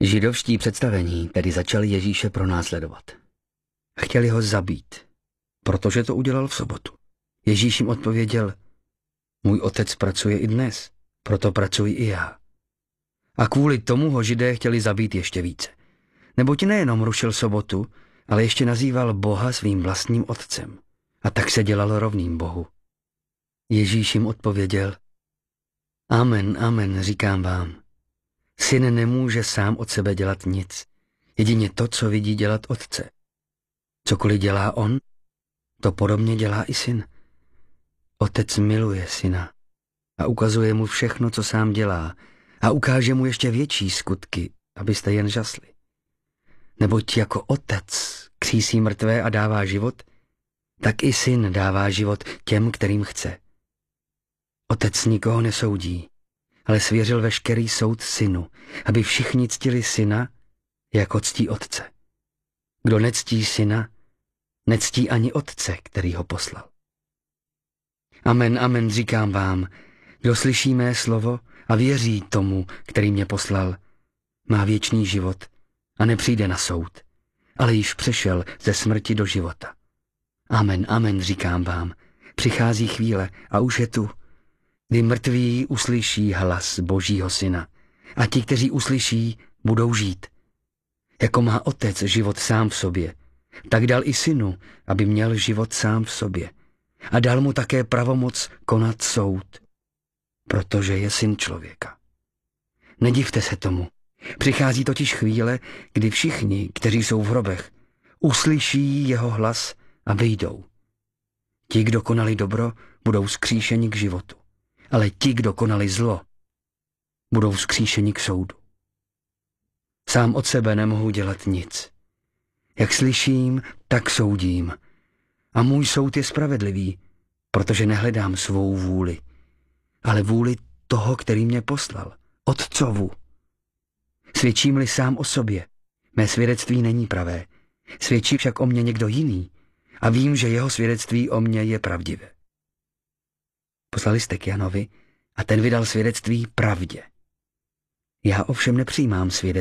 Židovští představení tedy začali Ježíše pronásledovat. Chtěli ho zabít, protože to udělal v sobotu. Ježíš jim odpověděl: můj otec pracuje i dnes, proto pracuji i já. A kvůli tomu ho Židé chtěli zabít ještě více. Neboť nejenom rušil sobotu, ale ještě nazýval Boha svým vlastním otcem. A tak se dělal rovným Bohu. Ježíš jim odpověděl: amen, amen, říkám vám. Syn nemůže sám od sebe dělat nic, jedině to, co vidí dělat otce. Cokoliv dělá on, to podobně dělá i syn. Otec miluje syna a ukazuje mu všechno, co sám dělá, a ukáže mu ještě větší skutky, abyste jen žasli. Neboť jako otec křísí mrtvé a dává život, tak i syn dává život těm, kterým chce. Otec nikoho nesoudí, ale svěřil veškerý soud synu, aby všichni ctili syna, jako ctí otce. Kdo nectí syna, nectí ani otce, který ho poslal. Amen, amen, říkám vám, kdo slyší mé slovo a věří tomu, který mě poslal, má věčný život a nepřijde na soud, ale již přešel ze smrti do života. Amen, amen, říkám vám, přichází chvíle a už je tu, kdy mrtví uslyší hlas Božího syna a ti, kteří uslyší, budou žít. Jako má otec život sám v sobě, tak dal i synu, aby měl život sám v sobě. A dal mu také pravomoc konat soud, protože je syn člověka. Nedivte se tomu. Přichází totiž chvíle, kdy všichni, kteří jsou v hrobech, uslyší jeho hlas a vyjdou. Ti, kdo konali dobro, budou vzkříšeni k životu, ale ti, kdo konali zlo, budou vzkříšeni k soudu. Sám od sebe nemohu dělat nic. Jak slyším, tak soudím. A můj soud je spravedlivý, protože nehledám svou vůli, ale vůli toho, který mě poslal, Otcovu. Svědčím-li sám o sobě, mé svědectví není pravé. Svědčí však o mně někdo jiný a vím, že jeho svědectví o mně je pravdivé. Poslali jste k Janovi a ten vydal svědectví pravdě. Já ovšem nepřijímám svědectví